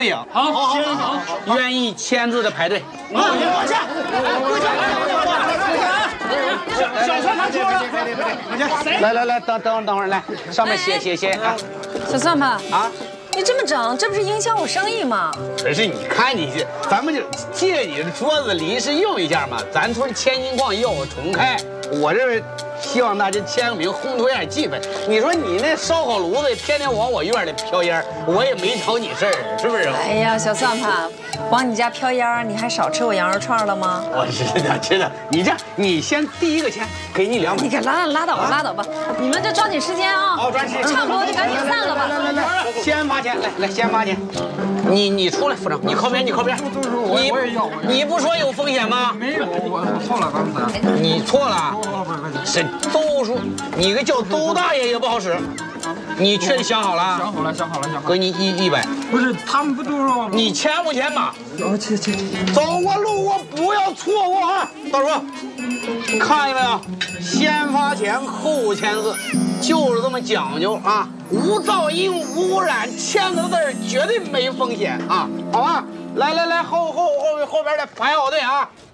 好，好，愿意签字的排队。 过去，小算盘出了， 来，等会儿，来，上面写啊。 小算盘啊， 你这么整，这不是影响我生意吗？ 可是你看你这，咱们就借你的桌子临时用一下嘛。咱村千金矿又重开，我这希望大家签个名，烘托一下气氛。你说你那烧烤炉子天天往我院里飘烟，我也没找你事儿，是不是？ 哎呀，小算盘，往你家飘烟，你还少吃我羊肉串了吗？ 我知道。你这样，你先第一个签，给你200。 你可拉倒吧，你们就抓紧时间啊！ 好，抓紧， 差不多就赶紧散了吧。 来，先发钱，来，先发钱。你出来，副长，你靠边。 我也要。 你不说有风险吗？ 没有，我错了，刚才。 你错了。 不是邹叔，你个叫邹大爷也不好使。你确定想好了？ 想好了。 给你100。 不是，他们不都说你签不签嘛？ 签。 走过路过不要错过啊！大叔，看见没有？先发钱后签字，就是这么讲究啊！无噪音无污染，签个字绝对没风险啊！好吧，来，后边的排好队啊！